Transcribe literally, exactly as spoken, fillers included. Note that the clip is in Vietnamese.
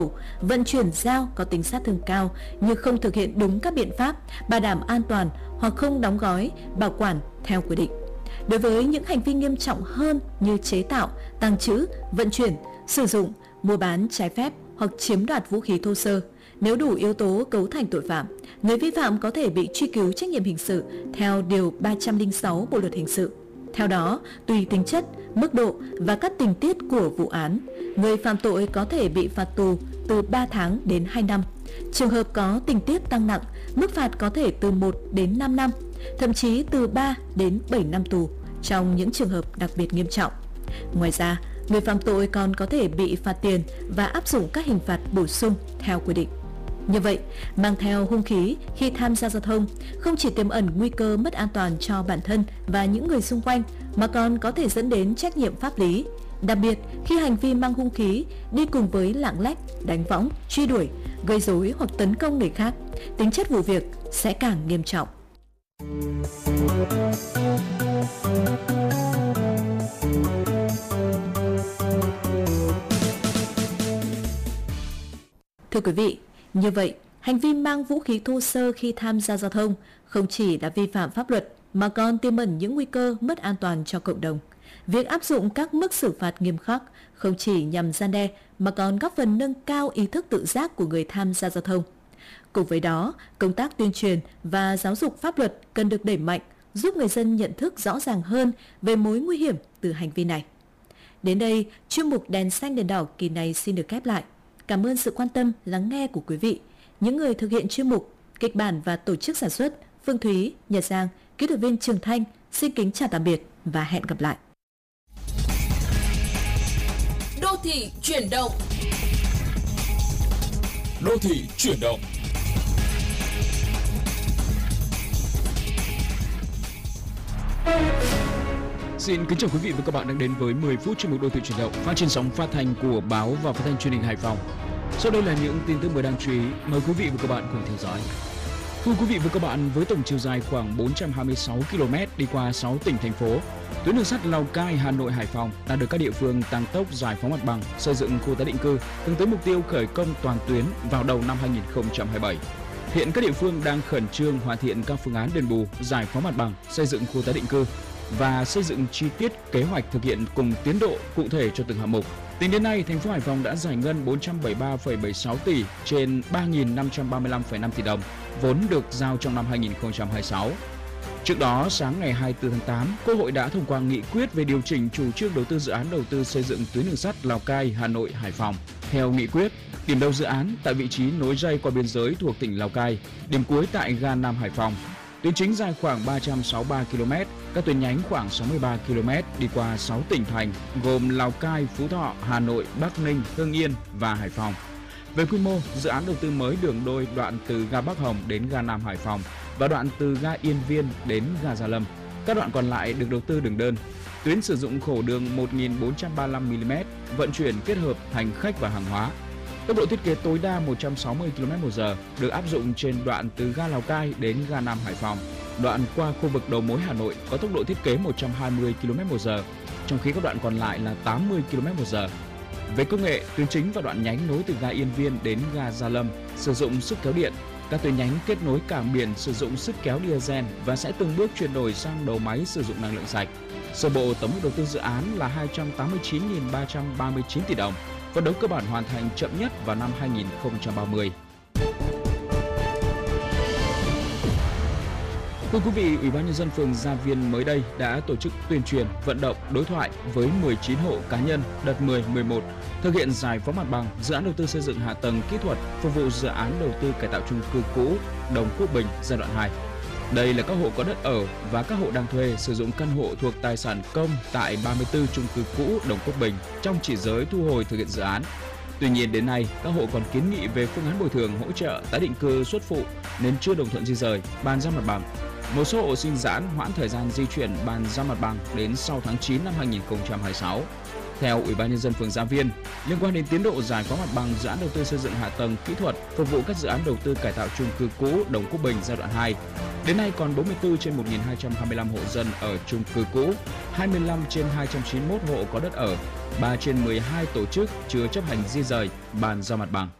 vận chuyển dao có tính sát thương cao như không thực hiện đúng các biện pháp bảo đảm an toàn hoặc không đóng gói, bảo quản theo quy định. Đối với những hành vi nghiêm trọng hơn như chế tạo, tàng trữ, vận chuyển, sử dụng, mua bán trái phép hoặc chiếm đoạt vũ khí thô sơ, nếu đủ yếu tố cấu thành tội phạm, người vi phạm có thể bị truy cứu trách nhiệm hình sự theo Điều ba trăm lẻ sáu Bộ Luật Hình sự. Theo đó, tùy tính chất, mức độ và các tình tiết của vụ án, người phạm tội có thể bị phạt tù từ ba tháng đến hai năm. Trường hợp có tình tiết tăng nặng, mức phạt có thể từ một đến năm năm, thậm chí từ ba đến bảy năm tù trong những trường hợp đặc biệt nghiêm trọng. Ngoài ra, người phạm tội còn có thể bị phạt tiền và áp dụng các hình phạt bổ sung theo quy định. Như vậy, mang theo hung khí khi tham gia giao thông không chỉ tiềm ẩn nguy cơ mất an toàn cho bản thân và những người xung quanh mà còn có thể dẫn đến trách nhiệm pháp lý. Đặc biệt khi hành vi mang hung khí đi cùng với lạng lách, đánh võng, truy đuổi, gây rối hoặc tấn công người khác, tính chất vụ việc sẽ càng nghiêm trọng. Thưa quý vị, như vậy, hành vi mang vũ khí thô sơ khi tham gia giao thông không chỉ là vi phạm pháp luật mà còn tiềm ẩn những nguy cơ mất an toàn cho cộng đồng. Việc áp dụng các mức xử phạt nghiêm khắc không chỉ nhằm răn đe mà còn góp phần nâng cao ý thức tự giác của người tham gia giao thông. Cùng với đó, công tác tuyên truyền và giáo dục pháp luật cần được đẩy mạnh, giúp người dân nhận thức rõ ràng hơn về mối nguy hiểm từ hành vi này. Đến đây, chuyên mục Đèn xanh đèn đỏ kỳ này xin được khép lại. Cảm ơn sự quan tâm lắng nghe của quý vị. Những người thực hiện chuyên mục, kịch bản và tổ chức sản xuất Phương Thúy, Nhật Giang, kỹ thuật viên Trường Thanh xin kính chào tạm biệt và hẹn gặp lại. Đô thị chuyển động. Đô thị chuyển động. Xin kính chào quý vị và các bạn đang đến với mười phút chuyên mục Đô thị chuyển động phát trên sóng phát thanh của báo và phát thanh truyền hình Hải Phòng. Sau đây là những tin tức mới đáng chú ý, mời quý vị và các bạn cùng theo dõi. Thưa quý vị và các bạn, với tổng chiều dài khoảng bốn trăm hai mươi sáu ki lô mét đi qua sáu tỉnh thành phố, tuyến đường sắt Lào Cai, Hà Nội, Hải Phòng đang được các địa phương tăng tốc giải phóng mặt bằng, xây dựng khu tái định cư, hướng tới mục tiêu khởi công toàn tuyến vào đầu năm hai nghìn không trăm hai mươi bảy. Hiện các địa phương đang khẩn trương hoàn thiện các phương án đền bù, giải phóng mặt bằng, xây dựng khu tái định cư và xây dựng chi tiết kế hoạch thực hiện cùng tiến độ cụ thể cho từng hạng mục. Tính đến nay, thành phố Hải Phòng đã giải ngân bốn trăm bảy mươi ba phẩy bảy mươi sáu tỷ trên ba nghìn năm trăm ba mươi lăm phẩy năm tỷ đồng vốn được giao trong năm hai nghìn không trăm hai mươi sáu. Trước đó, sáng ngày hai mươi tư tháng tám, Quốc hội đã thông qua nghị quyết về điều chỉnh chủ trương đầu tư dự án đầu tư xây dựng tuyến đường sắt Lào Cai, Hà Nội, Hải Phòng. Theo nghị quyết, điểm đầu dự án tại vị trí nối dây qua biên giới thuộc tỉnh Lào Cai, điểm cuối tại ga Nam Hải Phòng. Tuyến chính dài khoảng ba trăm sáu mươi ba ki lô mét, các tuyến nhánh khoảng sáu mươi ba ki lô mét đi qua sáu tỉnh thành gồm Lào Cai, Phú Thọ, Hà Nội, Bắc Ninh, Hưng Yên và Hải Phòng. Về quy mô, dự án đầu tư mới đường đôi đoạn từ ga Bắc Hồng đến ga Nam Hải Phòng và đoạn từ ga Yên Viên đến ga Gia Lâm. Các đoạn còn lại được đầu tư đường đơn. Tuyến sử dụng khổ đường một nghìn bốn trăm ba mươi lăm mi li mét, vận chuyển kết hợp hành khách và hàng hóa. Tốc độ thiết kế tối đa một trăm sáu mươi ki lô mét một giờ được áp dụng trên đoạn từ ga Lào Cai đến ga Nam Hải Phòng. Đoạn qua khu vực đầu mối Hà Nội có tốc độ thiết kế một trăm hai mươi ki lô mét một giờ, trong khi các đoạn còn lại là tám mươi ki lô mét một giờ. Về công nghệ, tuyến chính và đoạn nhánh nối từ ga Yên Viên đến ga Gia Lâm sử dụng sức kéo điện. Các tuyến nhánh kết nối cảng biển sử dụng sức kéo diesel và sẽ từng bước chuyển đổi sang đầu máy sử dụng năng lượng sạch. Sơ bộ tổng mức đầu tư dự án là hai trăm tám mươi chín nghìn ba trăm ba mươi chín tỷ đồng, phấn đấu cơ bản hoàn thành chậm nhất vào năm hai nghìn không trăm ba mươi. Thưa quý vị, Ủy ban nhân dân phường Gia Viên mới đây đã tổ chức tuyên truyền, vận động, đối thoại với mười chín hộ cá nhân đợt mười, mười một thực hiện giải phóng mặt bằng dự án đầu tư xây dựng hạ tầng kỹ thuật phục vụ dự án đầu tư cải tạo chung cư cũ Đồng Quốc Bình giai đoạn hai. Đây là các hộ có đất ở và các hộ đang thuê sử dụng căn hộ thuộc tài sản công tại ba mươi tư chung cư cũ Đồng Quốc Bình trong chỉ giới thu hồi thực hiện dự án. Tuy nhiên đến nay, các hộ còn kiến nghị về phương án bồi thường hỗ trợ tái định cư xuất phụ nên chưa đồng thuận di rời, bàn giao mặt bằng. Một số hộ xin giãn hoãn thời gian di chuyển bàn giao mặt bằng đến sau tháng chín năm hai nghìn không trăm hai mươi sáu. Theo Ủy ban Nhân dân phường Gia Viên, liên quan đến tiến độ giải phóng mặt bằng dự án đầu tư xây dựng hạ tầng kỹ thuật phục vụ các dự án đầu tư cải tạo chung cư cũ Đồng Quốc Bình giai đoạn hai, đến nay còn bốn mươi tư trên một nghìn hai trăm hai mươi lăm hộ dân ở chung cư cũ, hai mươi lăm trên hai trăm chín mươi mốt hộ có đất ở, ba trên mười hai tổ chức chưa chấp hành di rời, bàn giao mặt bằng.